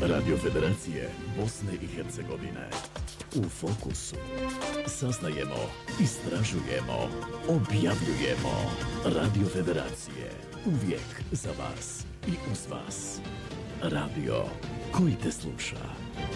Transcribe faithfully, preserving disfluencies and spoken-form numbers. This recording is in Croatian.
Radio Federacije Bosne i Hercegovine. U fokusu. Saznajemo, istražujemo, objavljujemo. Radio Federacije. Uvijek za vas i uz vas. Radio koji te sluša.